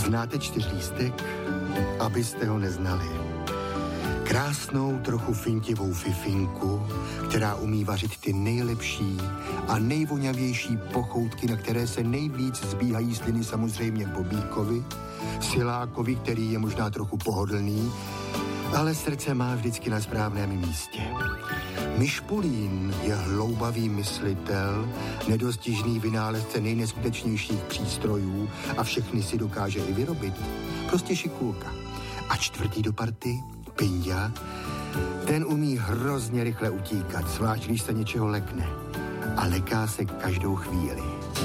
Znáte čtyřlístek? Abyste ho neznali. Krásnou, trochu fintivou fifinku, která umí vařit ty nejlepší a nejvoňavější pochoutky, na které se nejvíc zbíhají sliny samozřejmě Bobíkovi, silákovi, který je možná trochu pohodlný, ale srdce má vždycky na správném místě. Myšpulín je hloubavý myslitel, nedostižný vynálezce nejneskutečnějších přístrojů a všechny si dokáže i vyrobit. Prostě šikulka. A čtvrtý do party, Pinďa, ten umí hrozně rychle utíkat, zvlášť když se něčeho lekne. A leká se každou chvíli.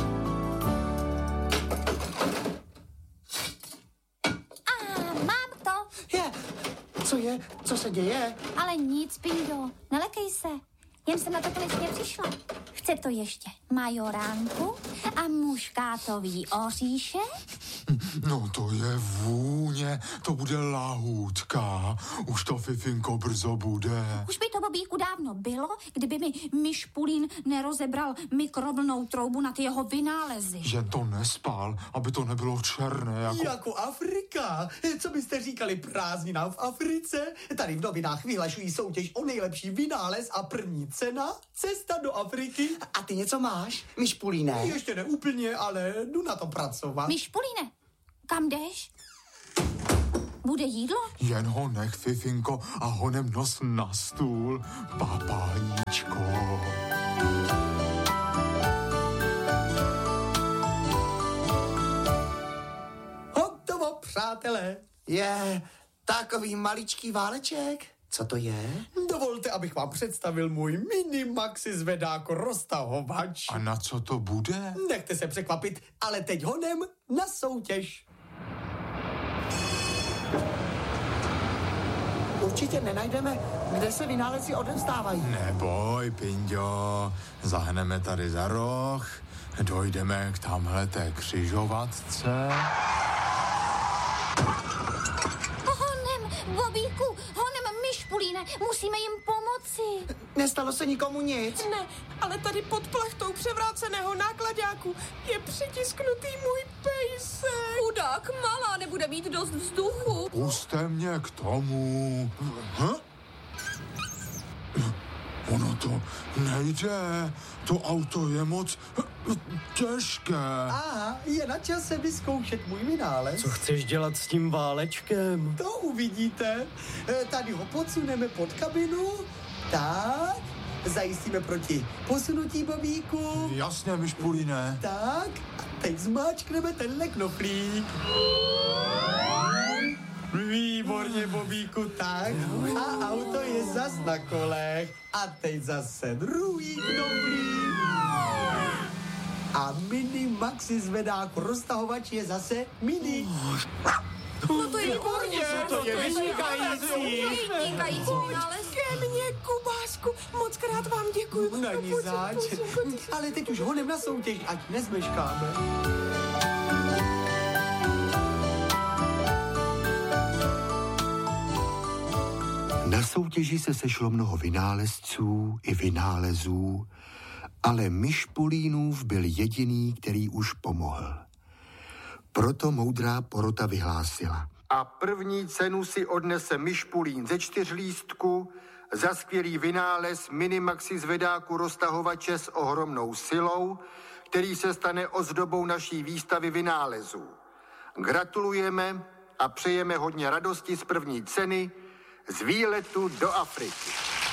Mám to. Co je? Co se děje? Ale nic, Pindo, nelekej se. Jen jsem na to konečně přišla. Chce to ještě majoránku a muškátový oříšek? No to je vůně, to bude lahůdka. Už to fifinko brzo bude. Už by to, Bobíku, dávno bylo, kdyby mi Myšpulín nerozebral mikrovlnnou troubu na ty jeho vynálezy. Že to nespál, aby to nebylo černé Jako Afrika. Co byste říkali prázdninám v Africe? Tady v novinách vyhlašují soutěž o nejlepší vynález a první cena cesta do Afriky. A ty něco máš, Myšpulíne? Ještě ne úplně, ale jdu na to pracovat. Myšpulíne, kam jdeš? Bude jídlo? Jen ho nech, fifinko, a honem nos na stůl, papáníčko. Hotovo, přátelé. Je takový maličký váleček. Co to je? Dovolte, abych vám představil můj mini maxi zvedáko roztahovač. A na co to bude? Nechte se překvapit, ale teď honem na soutěž. Určitě nenajdeme, kde se vynálezy odevzdávají. Neboj, Pinďo, zahneme tady za roh, dojdeme k tamhleté křižovatce. Honem, Bobíku, honem, Myšpulíne, musíme jim pomoci. Nestalo se nikomu nic? Ne, ale tady pod plachtou převráceného nákladáku je přitisknutý můj pejsek. Chudák, malá nebude mít dost vzduchu. Puste mě k tomu. Ono to nejde. To auto je moc těžké. Aha, je na čase vyzkoušet můj vynález. Co chceš dělat s tím válečkem? To uvidíte. Tady ho podsuneme pod kabinu. Tak, zajistíme proti posunutí, Bobíku. Jasně, Myšpulíne. Tak, a teď zmáčkneme tenhle knoflík. Výborně, Bobíku, tak. A auto je zas na kolech. A teď zase druhý knoflík. A mini maxi zvedáko roztahovač je zase mini. No to je výborně. To je vynikající. Vynikající vynález. Ke mně, Kubásku, moc krát vám děkuju. Není zač. Ale teď už honem na soutěž, ať nezmeškáme. Na soutěži se sešlo mnoho vynálezců i vynálezů, ale Myšpulínův byl jediný, který už pomohl. Proto moudrá porota vyhlásila. A první cenu si odnese Myšpulín ze čtyřlístku za skvělý vynález minimaxi zvedáku roztahovače s ohromnou silou, který se stane ozdobou naší výstavy vynálezů. Gratulujeme a přejeme hodně radosti z první ceny z výletu do Afriky.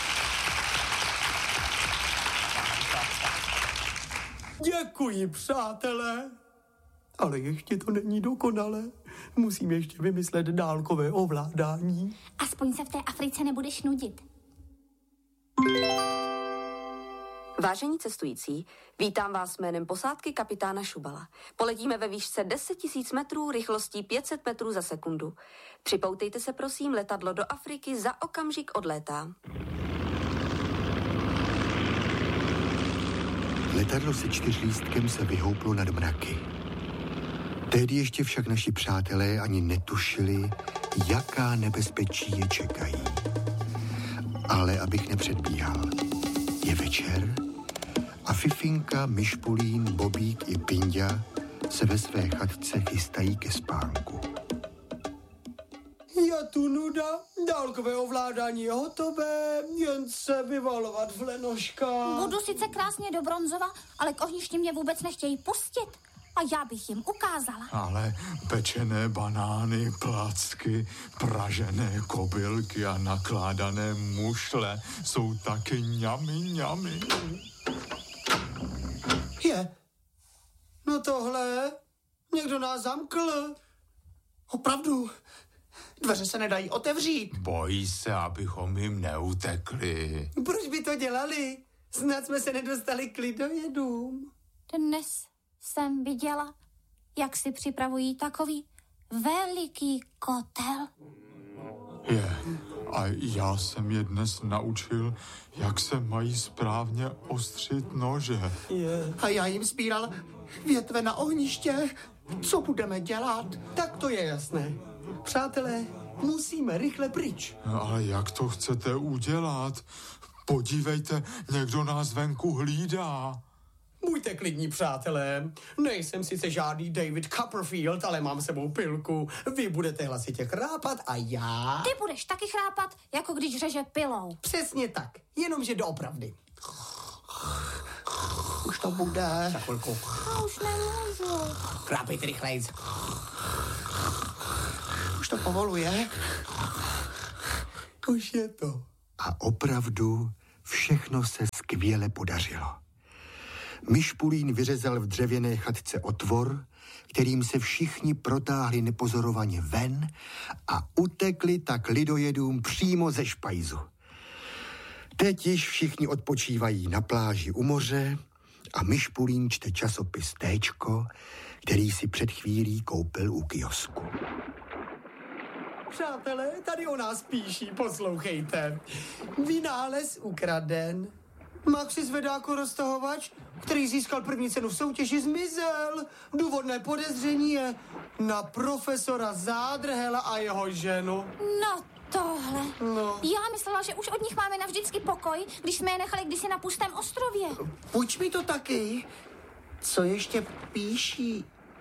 Děkuji, přátelé. Ale ještě to není dokonalé. Musím ještě vymyslet dálkové ovládání. Aspoň se v té Africe nebudeš nudit. Vážení cestující, vítám vás jménem posádky kapitána Šubala. Poletíme ve výšce 10 000 metrů rychlostí 500 metrů za sekundu. Připoutejte se prosím, letadlo do Afriky za okamžik odlétá. Letadlo se čtyřlístkem se vyhouplo nad mraky. Tehdy ještě však naši přátelé ani netušili, jaká nebezpečí je čekají. Ale abych nepředbíhal, je večer a Fifinka, Myšpulín, Bobík i Pinďa se ve své chatce chystají ke spánku. Je tu nuda, dálkové ovládání je hotové, jen se vyvalovat v lenoškách. Budu sice krásně do Bronzova, ale k ohništi mě vůbec nechtějí pustit. A já bych jim ukázala. Ale pečené banány, placky, pražené kobylky a nakládané mušle jsou taky ňami. No tohle, někdo nás zamkl. Opravdu, dveře se nedají otevřít. Bojí se, abychom jim neutekli. Proč by to dělali? Snad jsme se nedostali k lidojedům. Dnes jsem viděla, jak si připravují takový veliký kotel. A já jsem je dnes naučil, jak se mají správně ostřit nože. A já jim sbíral větve na ohniště. Co budeme dělat? Tak to je jasné. Přátelé, musíme rychle pryč. Ale jak to chcete udělat? Podívejte, někdo nás venku hlídá. Buďte klidní, přátelé. Nejsem sice žádný David Copperfield, ale mám sebou pilku. Vy budete hlasitě chrápat a já... Ty budeš taky chrápat, jako když řeže pilou. Přesně tak, jenomže doopravdy. Už to bude. Za chvilku. Já už nemůžu. Chrápejte rychlejc. Už to povoluje. Už je to. A opravdu všechno se skvěle podařilo. Myšpulín vyřezal v dřevěné chatce otvor, kterým se všichni protáhli nepozorovaně ven a utekli tak lidojedům přímo ze špajzu. Teď již všichni odpočívají na pláži u moře a Myšpulín čte časopis Téčko, který si před chvílí koupil u kiosku. Přátelé, tady o nás píší, poslouchejte. Vynález ukraden. Maxi Zvedáko roztahovač, který získal první cenu v soutěži, zmizel. Důvodné podezření je na profesora Zádrhela a jeho ženu. No tohle. No. Já myslela, že už od nich máme navždycky pokoj, když jsme je nechali kdysi na pustém ostrově. Půjč mi to taky. Co ještě píší?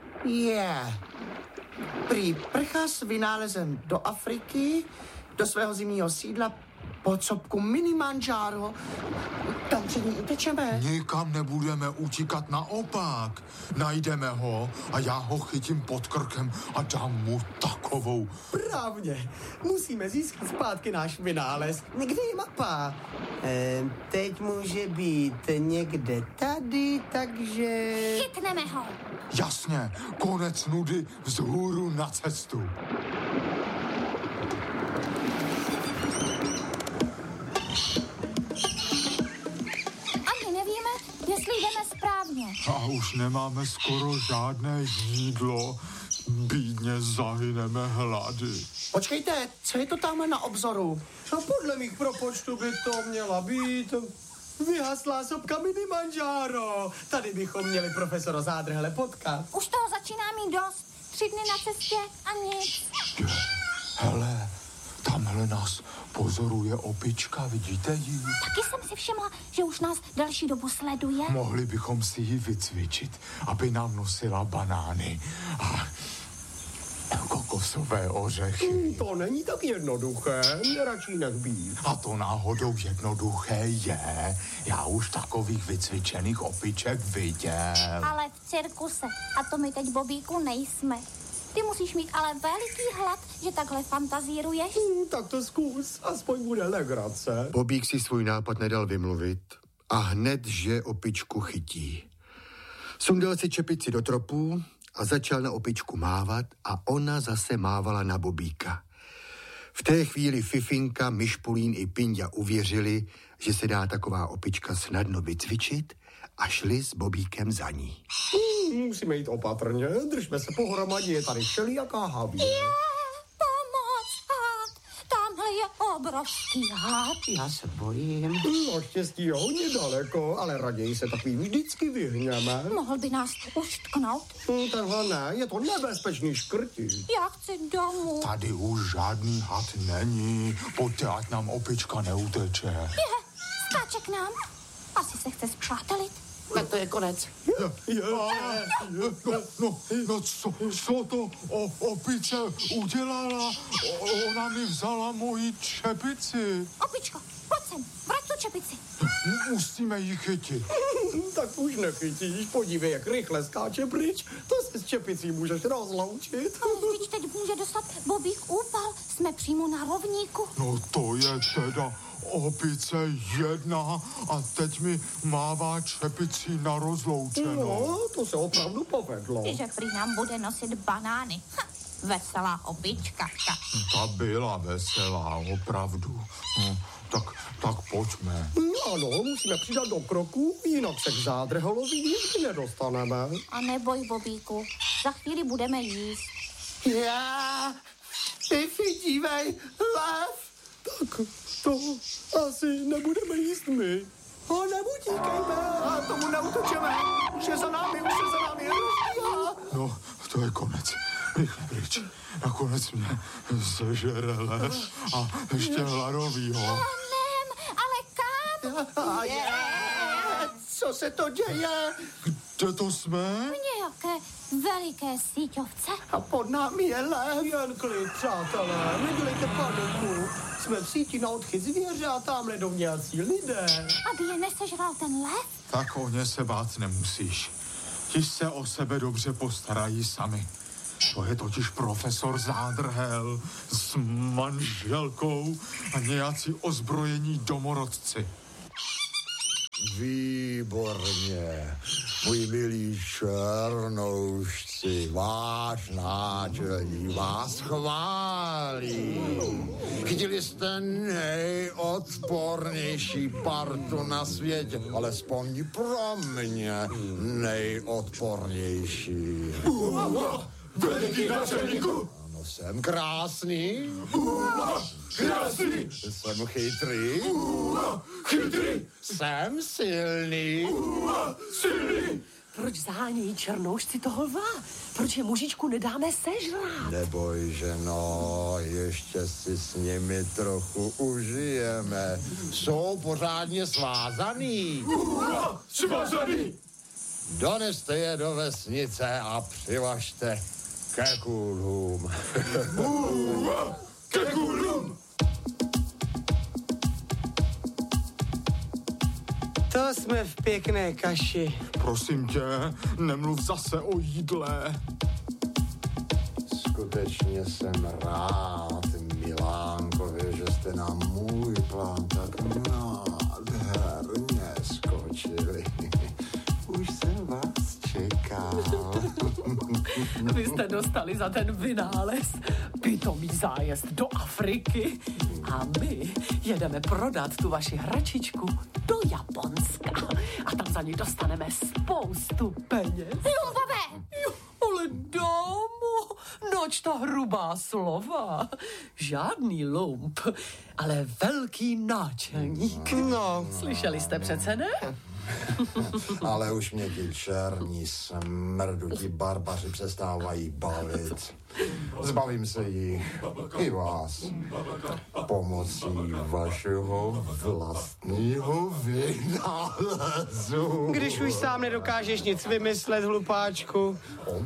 Prý prchá s vynálezem do Afriky, do svého zimního sídla pod sopku Minimandžáro. Tam před ní utečeme. Nikam nebudeme utíkat, naopak. Najdeme ho a já ho chytím pod krkem a dám mu takovou. Právně. Musíme získat zpátky náš vynález. Kde je mapa? Teď může být někde tady, takže... Chytneme ho. Jasně, konec nudy, vzhůru na cestu. Ani nevíme, jestli jdeme správně. A už nemáme skoro žádné jídlo. Bídně zahyneme hlady. Počkejte, co je to tamhle na obzoru? A podle mých propočtů by to měla být vyhaslá sopka Minimandžáro. Tady bychom měli profesora Zádrhele potkat. Už toho začíná mít dost. 3 dny na cestě a nic. Hele, tamhle nás pozoruje opička, vidíte ji? Taky jsem si všimla, že už nás další dobu sleduje. Mohli bychom si ji vycvičit, aby nám nosila banány a kokosové ořechy. To není tak jednoduché, radši nech být. A to náhodou jednoduché je. Já už takových vycvičených opiček viděl. Ale v cirkuse. A to my teď, Bobíku, nejsme. Ty musíš mít ale veliký hlad, že takhle fantazíruješ. Tak to zkus, aspoň bude legrace. Bobík si svůj nápad nedal vymluvit a hned, že opičku chytí. Sundal si čepici do tropů a začal na opičku mávat a ona zase mávala na Bobíka. V té chvíli Fifinka, Myšpulín i Pinďa uvěřili, že se dá taková opička snadno vycvičit a šli s Bobíkem za ní. Musíme jít opatrně, držme se pohromadě, je tady všelijaká havíře. Pomoc, had. Tamhle je obrovský had. Já se bojím. Naštěstí je hodně daleko, ale raději se takovým vždycky vyhněme. Mohl by nás uštknout. Tenhle ne, je to nebezpečný škrti. Já chci domů. Tady už žádný had není. Pojďte, ať nám opička neuteče. Skáče k nám. Asi se chce spřátelit. Tak to je konec. No co to opice udělala? Ona mi vzala moji čepici. Opičko, pojď sem, vrať tu čepici. Musíme ji chytit. Tak už nechytíš, podívej, jak rychle skáče pryč. To se s čepicí můžeš rozloučit. Vždyť teď může dostat Bobík úpal. Jsme přímo na rovníku. No to je teda opice jedna a teď mi mává čepicí na rozloučenou. No, to se opravdu povedlo. Že prý nám bude nosit banány. Veselá opička. Ta byla veselá, opravdu. No, tak pojďme. Ano, musíme přidat do kroku, jinak se k zádrholovi nikdy nedostaneme. A neboj, Bobíku, za chvíli budeme jíst. Já, Fifi, dívej, lev. Tak to asi nebudeme jíst my. A neutíkejme, a tomu neutočeme. Už je za námi rozbíhá. No, to je konec. Rychle pryč. Nakonec mě sežere les a ještě hladovýho. Ale kam? Co se to děje? Kde to jsme? Nějaké veliké síťovce. A pod námi je lev. Jen klid, přátelé, nedělejte paniku. Jsme v síti na odchyt zvěře a tamhle jdou nějací lidé. Aby je nesežral ten lev? Tak o ně se bát nemusíš. Ti se o sebe dobře postarají sami. To je totiž profesor Zádrhel s manželkou a nějací ozbrojení domorodci. Výborně, můj milí černoušci, váš náčelník vás chválí. Chytili jste nejodpornější partu na světě, alespoň pro mě nejodpornější. Veliký náčelníku! Ano, jsem krásný. Krásný! Jsem chytrý. Chytrý! Jsem silný. Silný! Proč zánějí černoušci toho lva? Proč je mužičku nedáme sežrát? Neboj, ženo, ještě si s nimi trochu užijeme. Jsou pořádně svázaný. Svázaný! Doneste je do vesnice a přivažte ke kůlům. Ke kůlům! To jsme v pěkné kaši. Prosím tě, nemluv zase o jídle. Skutečně jsem rád, Milánkově, že jste na můj plán tak nádherně skočili. Už jsem vás čekal. Vy jste dostali za ten vynález pitomý zájezd do Afriky a my jedeme prodat tu vaši hračičku do Japonska a tam za ní dostaneme spoustu peněz. Lumpové! Ale dámo, noč ta hrubá slova. Žádný lump, ale velký náčelník. No. Slyšeli jste přece, ne? Ale už mě ti černí smrdutí barbaři přestávají bavit. Zbavím se jich i vás pomocí vašeho vlastního vynálezu. Když už sám nedokážeš nic vymyslet, hlupáčku.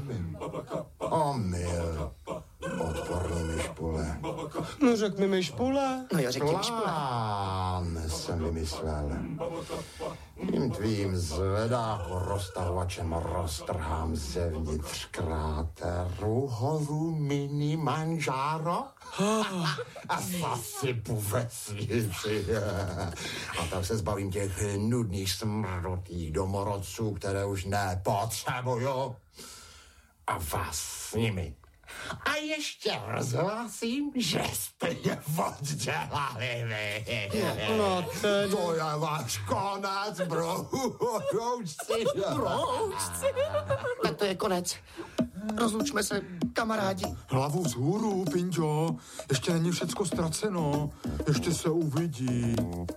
Omyl. Odporný myšpule. No řek mi myšpule. No jo, řekni myšpule. Plán jsem vymyslel. Tím tvým zvedáko roztahovačem roztrhám zevnitř kráteru horu Mini Manžáro a zasypu vesnici. A tak se zbavím těch nudných smrdotých domorodců, které už nepotřebuju. A vás s nimi. A ještě rozhlásím, že jste je oddělali vy. No tedy. To je váš konec, broučci. Tak to je konec. Rozlučme se, kamarádi. Hlavu vzhůru, Pinďo. Ještě není všecko ztraceno. Ještě se uvidí.